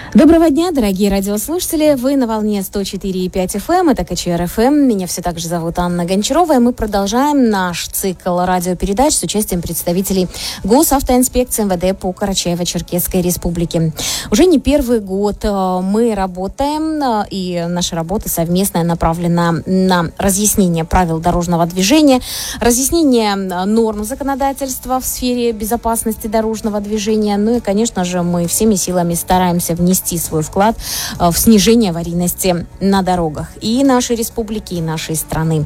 Доброго дня, дорогие радиослушатели. Вы на волне 104,5 FM, это КЧР ФМ. Меня все так же зовут Анна Гончарова, и мы продолжаем наш цикл радиопередач с участием представителей Госавтоинспекции МВД по Карачаево-Черкесской Республике. Уже не первый год мы работаем, и наша работа совместная направлена на разъяснение правил дорожного движения, разъяснение норм законодательства в сфере безопасности дорожного движения. Ну и, конечно же, мы всеми силами стараемся внести свой вклад в снижение аварийности на дорогах и нашей республики, и нашей страны.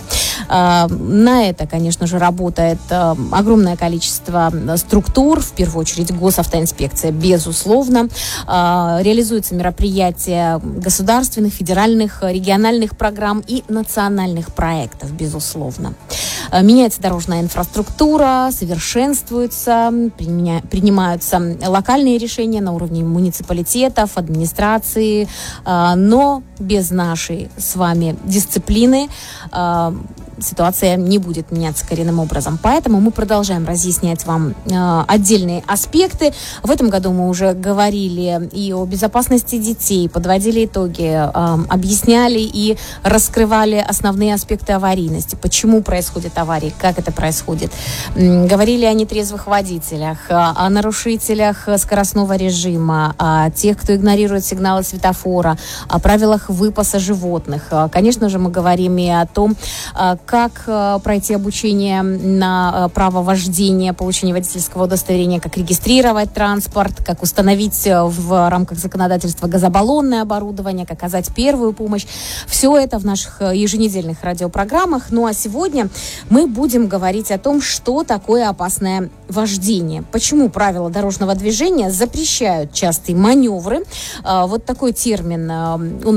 На это, конечно же, работает огромное количество структур, в первую очередь Госавтоинспекция, безусловно. Реализуются мероприятия государственных, федеральных, региональных программ и национальных проектов, безусловно. Меняется дорожная инфраструктура, совершенствуются, принимаются локальные решения на уровне муниципалитетов, администрации, но без нашей с вами дисциплины ситуация не будет меняться коренным образом. Поэтому мы продолжаем разъяснять вам отдельные аспекты. В этом году мы уже говорили и о безопасности детей, подводили итоги, объясняли и раскрывали основные аспекты аварийности. Почему происходят аварии, как это происходит. Говорили о нетрезвых водителях, о нарушителях скоростного режима, о тех, кто игнорирует сигналы светофора, о правилах выпаса животных. Конечно же, мы говорим и о том, как пройти обучение на право вождения, получение водительского удостоверения, как регистрировать транспорт, как установить в рамках законодательства газобаллонное оборудование, как оказать первую помощь. Все это в наших еженедельных радиопрограммах. Ну а сегодня мы будем говорить о том, что такое опасное вождение. Почему правила дорожного движения запрещают частые маневры. Вот такой термин, он